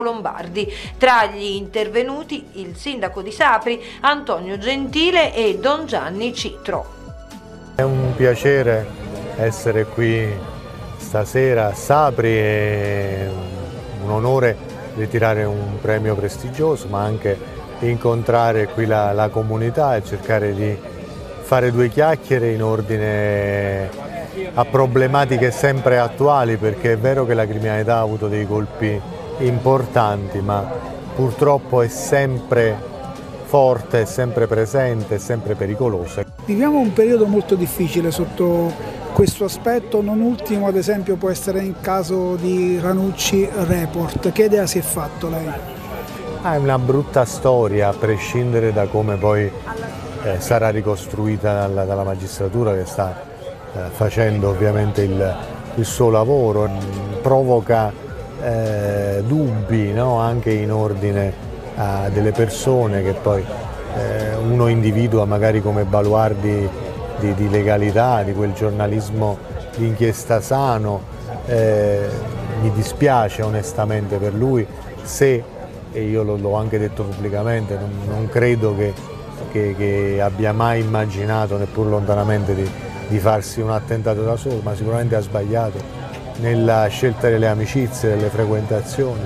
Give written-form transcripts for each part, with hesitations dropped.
Lombardi. Tra gli intervenuti il sindaco di Sapri Antonio Gentile e Don Gianni Citro. È un piacere essere qui stasera a Sapri, è un onore ritirare un premio prestigioso, ma anche incontrare qui la comunità e cercare di fare due chiacchiere in ordine a problematiche sempre attuali, perché è vero che la criminalità ha avuto dei colpi importanti, ma purtroppo è sempre forte, è sempre presente, è sempre pericolosa. Viviamo un periodo molto difficile sotto questo aspetto, non ultimo ad esempio può essere il caso di Ranucci Report. Che idea si è fatto lei? È una brutta storia, a prescindere da come poi sarà ricostruita dalla magistratura, che sta facendo ovviamente il suo lavoro. Provoca dubbi, no? Anche in ordine a delle persone che poi uno individua magari come baluardi di legalità, di quel giornalismo di inchiesta sano. Mi dispiace onestamente per lui, se, e io l'ho anche detto pubblicamente, non credo che abbia mai immaginato neppur lontanamente di farsi un attentato da solo, ma sicuramente ha sbagliato nella scelta delle amicizie, delle frequentazioni.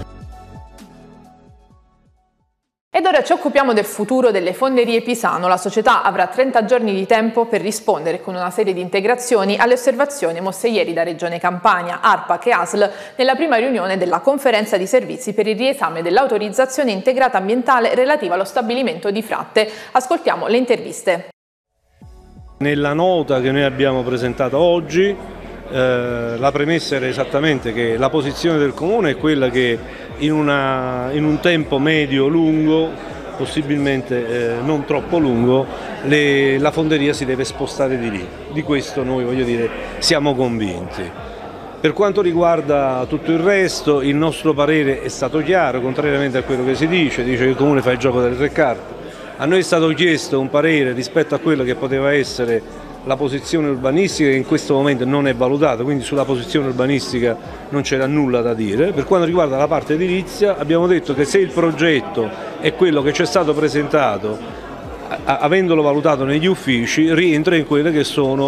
Ed ora ci occupiamo del futuro delle Fonderie Pisano. La società avrà 30 giorni di tempo per rispondere con una serie di integrazioni alle osservazioni mosse ieri da Regione Campania, ARPAC e ASL nella prima riunione della conferenza di servizi per il riesame dell'autorizzazione integrata ambientale relativa allo stabilimento di Fratte. Ascoltiamo le interviste. Nella nota che noi abbiamo presentato oggi, la premessa era esattamente che la posizione del Comune è quella che in un tempo medio-lungo, possibilmente non troppo lungo, la fonderia si deve spostare di lì. Di questo noi, siamo convinti. Per quanto riguarda tutto il resto, il nostro parere è stato chiaro, contrariamente a quello che si dice che il Comune fa il gioco delle tre carte. A noi è stato chiesto un parere rispetto a quello che poteva essere la posizione urbanistica, che in questo momento non è valutata, quindi sulla posizione urbanistica non c'era nulla da dire. Per quanto riguarda la parte edilizia, abbiamo detto che se il progetto è quello che ci è stato presentato, avendolo valutato negli uffici, rientra in quelle che sono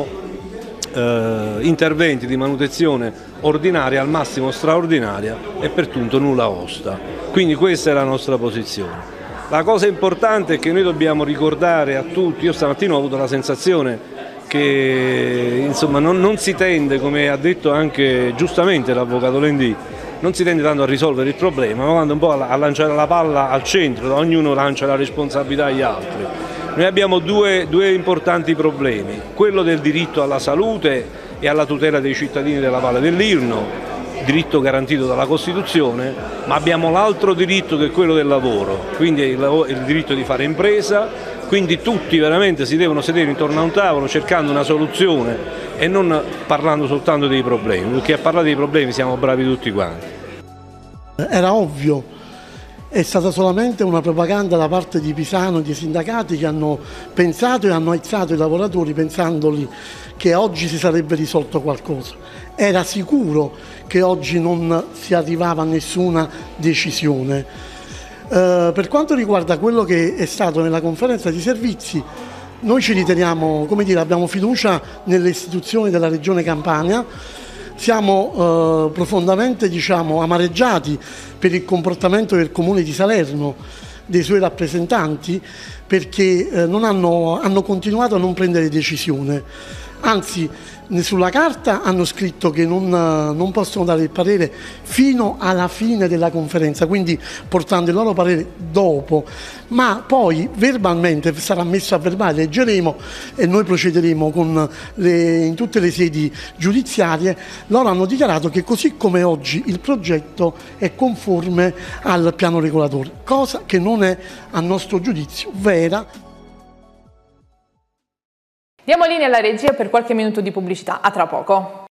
interventi di manutenzione ordinaria, al massimo straordinaria, e per tutto nulla osta. Quindi questa è la nostra posizione. La cosa importante è che noi dobbiamo ricordare a tutti, io stamattina ho avuto la sensazione che insomma non si tende, come ha detto anche giustamente l'avvocato Lendì, non si tende tanto a risolvere il problema, ma quando un po' a lanciare la palla al centro, ognuno lancia la responsabilità agli altri. Noi abbiamo due importanti problemi, quello del diritto alla salute e alla tutela dei cittadini della Valle dell'Irno, diritto garantito dalla Costituzione, ma abbiamo l'altro diritto che è quello del lavoro, quindi il diritto di fare impresa. Quindi tutti veramente si devono sedere intorno a un tavolo cercando una soluzione e non parlando soltanto dei problemi, perché a parlare dei problemi siamo bravi tutti quanti. Era ovvio, è stata solamente una propaganda da parte di Pisano e dei sindacati che hanno pensato e hanno aizzato i lavoratori pensandoli che oggi si sarebbe risolto qualcosa. Era sicuro che oggi non si arrivava a nessuna decisione. Per quanto riguarda quello che è stato nella conferenza di servizi, noi ci riteniamo, abbiamo fiducia nelle istituzioni della Regione Campania, siamo profondamente amareggiati per il comportamento del Comune di Salerno, dei suoi rappresentanti, perché hanno continuato a non prendere decisione. Anzi, sulla carta hanno scritto che non possono dare il parere fino alla fine della conferenza, quindi portando il loro parere dopo, ma poi verbalmente sarà messo a verbale, leggeremo e noi procederemo in tutte le sedi giudiziarie. Loro hanno dichiarato che così come oggi il progetto è conforme al piano regolatore, cosa che non è a nostro giudizio vera. Diamo linea alla regia per qualche minuto di pubblicità. A tra poco.